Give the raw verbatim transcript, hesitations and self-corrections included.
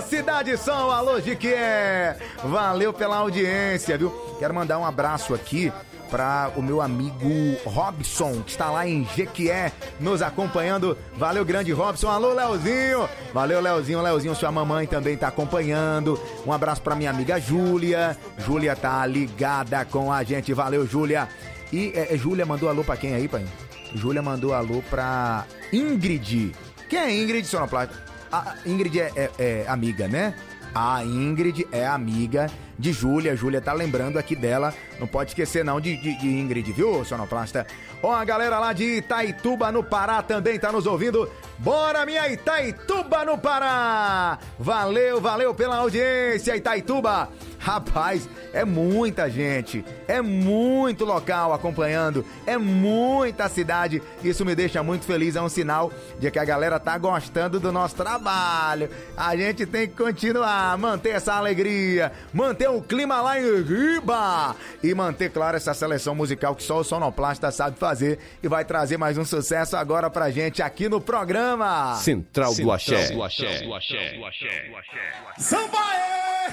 Cidade Som, alô Jequié. Valeu pela audiência, viu? Quero mandar um abraço aqui para o meu amigo Robson, que está lá em Jequié, nos acompanhando. Valeu, grande Robson. Alô, Leozinho. Valeu, Leozinho. Leozinho, sua mamãe também tá acompanhando. Um abraço para minha amiga Júlia. Júlia tá ligada com a gente. Valeu, Júlia. E é, Júlia mandou alô pra quem aí, pai? Júlia mandou alô pra Ingrid. Quem é Ingrid, Sonoplasta? A Ingrid é, é, é amiga, né? A Ingrid é amiga de Júlia. Júlia tá lembrando aqui dela. Não pode esquecer não de, de, de Ingrid, viu, Sonoplasta? Ó, a galera lá de Itaituba, no Pará, também tá nos ouvindo. Bora, minha Itaituba, no Pará! Valeu, valeu pela audiência, Itaituba! Rapaz, é muita gente, é muito local acompanhando, é muita cidade. Isso me deixa muito feliz, é um sinal de que a galera tá gostando do nosso trabalho. A gente tem que continuar, manter essa alegria, manter o clima lá em Riba e manter, claro, essa seleção musical que só o Sonoplasta sabe fazer e vai trazer mais um sucesso agora pra gente aqui no programa Central do Axé. Sampaio!